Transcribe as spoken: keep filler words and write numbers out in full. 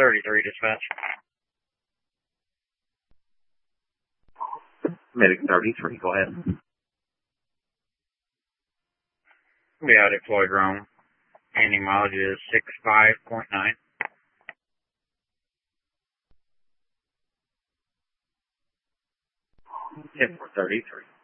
thirty-three, dispatch. Medic thirty-three, go ahead. Yeah, deployed Rome. Ending mileage is six five point nine. ten four thirty-three.